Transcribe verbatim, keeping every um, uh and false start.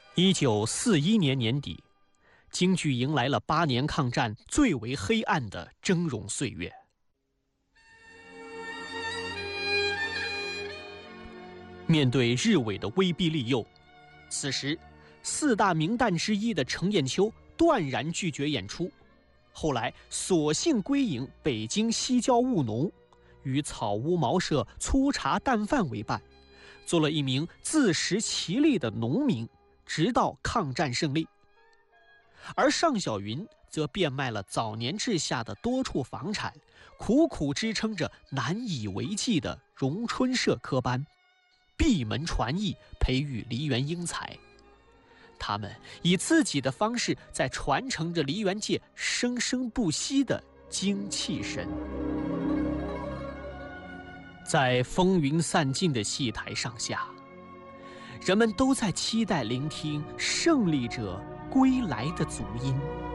一九四一年年底，京剧迎来了八年抗战最为黑暗的峥嵘岁月。面对日伪的威逼利诱，此时四大名旦之一的程砚秋断然拒绝演出，后来索性归隐北京西郊务农，与草屋茅舍、粗茶淡饭为伴，做了一名自食其力的农民，直到抗战胜利。而尚小云则变卖了早年治下的多处房产，苦苦支撑着难以为继的荣春社科班，闭门传艺，培育梨园英才。他们以自己的方式在传承着梨园界生生不息的精气神。在风云散尽的戏台上下，人们都在期待聆听胜利者归来的足音。